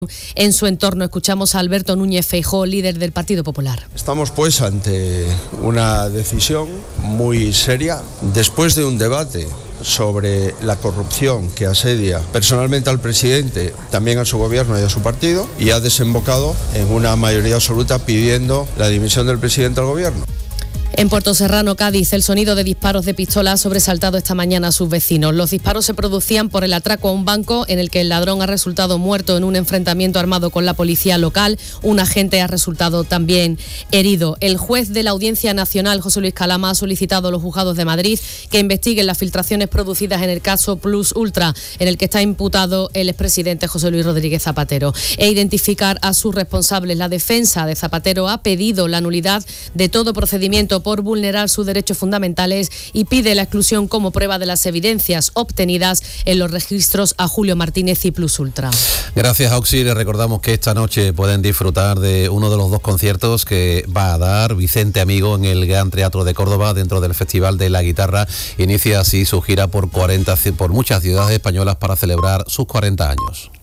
en su entorno. Escuchamos a Alberto Núñez Feijóo, líder del Partido Popular. Estamos pues ante una decisión muy seria después de un debate sobre la corrupción que asedia personalmente al presidente, también a su gobierno y a su partido, y ha desembocado en una mayoría absoluta pidiendo la dimisión del presidente del gobierno. En Puerto Serrano, Cádiz, el sonido de disparos de pistola ha sobresaltado esta mañana a sus vecinos. Los disparos se producían por el atraco a un banco en el que el ladrón ha resultado muerto en un enfrentamiento armado con la policía local. Un agente ha resultado también herido. El juez de la Audiencia Nacional, José Luis Calama, ha solicitado a los juzgados de Madrid que investiguen las filtraciones producidas en el caso Plus Ultra, en el que está imputado el expresidente José Luis Rodríguez Zapatero, e identificar a sus responsables. La defensa de Zapatero ha pedido la nulidad de todo procedimiento por vulnerar sus derechos fundamentales y pide la exclusión como prueba de las evidencias obtenidas en los registros a Julio Martínez y Plus Ultra. Gracias, Oxy. Les recordamos que esta noche pueden disfrutar de uno de los dos conciertos que va a dar Vicente Amigo en el Gran Teatro de Córdoba dentro del Festival de la Guitarra. Inicia así su gira por muchas ciudades españolas para celebrar sus 40 años.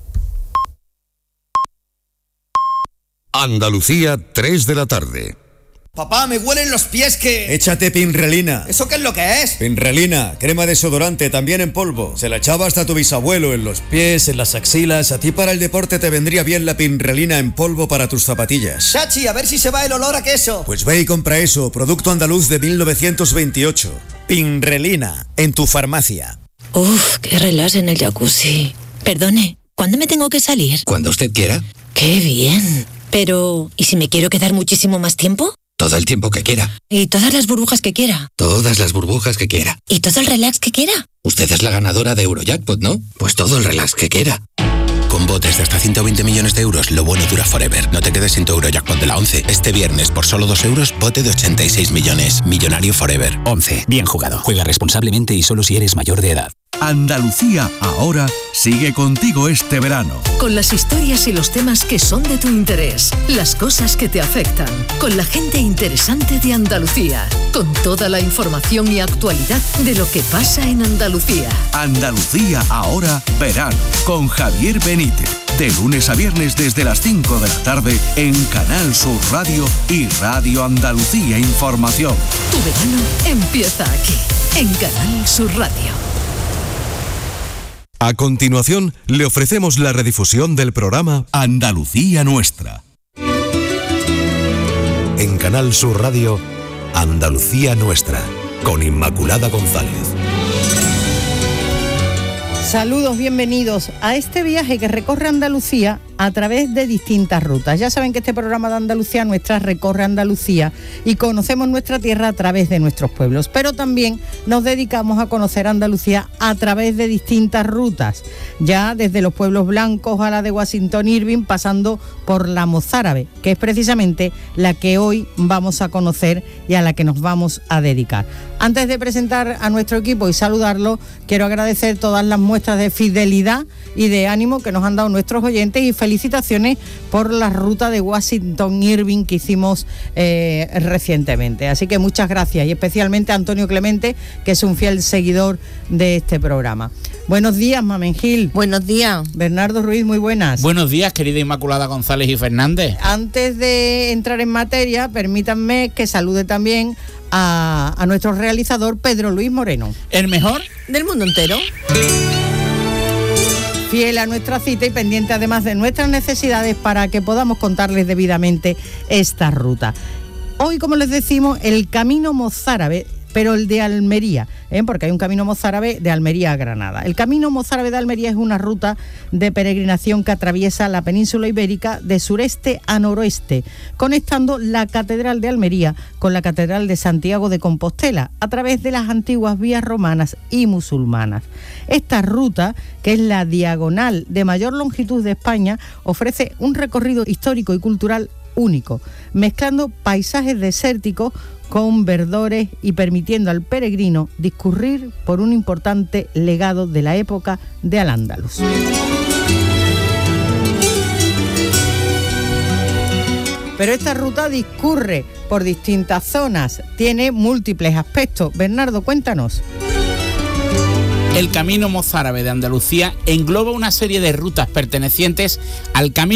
Andalucía, 3 de la tarde. Papá, me huelen los pies que... Échate Pinrelina. ¿Eso qué es lo que es? Pinrelina, crema desodorante, también en polvo. Se la echaba hasta tu bisabuelo en los pies, en las axilas. A ti para el deporte te vendría bien la Pinrelina en polvo para tus zapatillas. Chachi, a ver si se va el olor a queso. Pues ve y compra eso, producto andaluz de 1928. Pinrelina, en tu farmacia. Uf, qué relax en el jacuzzi. Perdone, ¿cuándo me tengo que salir? Cuando usted quiera. ¡Qué bien! Pero, ¿y si me quiero quedar muchísimo más tiempo? Todo el tiempo que quiera. ¿Y todas las burbujas que quiera? Todas las burbujas que quiera. ¿Y todo el relax que quiera? Usted es la ganadora de Eurojackpot, ¿no? Pues todo el relax que quiera. Con botes de hasta 120 millones de euros, lo bueno dura forever. No te quedes sin tu Eurojackpot de la 11. Este viernes, por solo 2 euros, bote de 86 millones. Millonario forever. 11. Bien jugado. Juega responsablemente y solo si eres mayor de edad. Andalucía ahora sigue contigo este verano. Con las historias y los temas que son de tu interés, las cosas que te afectan, con la gente interesante de Andalucía, con toda la información y actualidad de lo que pasa en Andalucía. Andalucía ahora verano, con Javier Benítez. De lunes a viernes desde las 5 de la tarde en Canal Sur Radio y Radio Andalucía Información. Tu verano empieza aquí, en Canal Sur Radio. A continuación, le ofrecemos la redifusión del programa Andalucía Nuestra. En Canal Sur Radio, Andalucía Nuestra, con Inmaculada González. Saludos, bienvenidos a este viaje que recorre Andalucía a través de distintas rutas. Ya saben que este programa de Andalucía Nuestra recorre Andalucía y conocemos nuestra tierra a través de nuestros pueblos, pero también nos dedicamos a conocer Andalucía a través de distintas rutas, ya desde los pueblos blancos a la de Washington Irving, pasando por la mozárabe, que es precisamente la que hoy vamos a conocer y a la que nos vamos a dedicar. Antes de presentar a nuestro equipo y saludarlo, quiero agradecer todas las muestras de fidelidad y de ánimo que nos han dado nuestros oyentes y felicitaciones por la ruta de Washington Irving que hicimos recientemente. Así que muchas gracias, y especialmente a Antonio Clemente, que es un fiel seguidor de este programa. Buenos días, Mamen Gil. Buenos días. Bernardo Ruiz, muy buenas. Buenos días, querida Inmaculada González y Fernández. Antes de entrar en materia, permítanme que salude también a nuestro realizador Pedro Luis Moreno. ¿El mejor del mundo entero? Fiel a nuestra cita y pendiente además de nuestras necesidades para que podamos contarles debidamente esta ruta. Hoy, como les decimos, el camino mozárabe, pero el de Almería, porque hay un camino mozárabe de Almería a Granada. El camino mozárabe de Almería es una ruta de peregrinación que atraviesa la península ibérica de sureste a noroeste, conectando la Catedral de Almería con la Catedral de Santiago de Compostela, a través de las antiguas vías romanas y musulmanas. Esta ruta, que es la diagonal de mayor longitud de España, ofrece un recorrido histórico y cultural único, mezclando paisajes desérticos con verdores y permitiendo al peregrino discurrir por un importante legado de la época de Al-Ándalus. Pero esta ruta discurre por distintas zonas, tiene múltiples aspectos. Bernardo, cuéntanos. El camino mozárabe de Andalucía engloba una serie de rutas pertenecientes al camino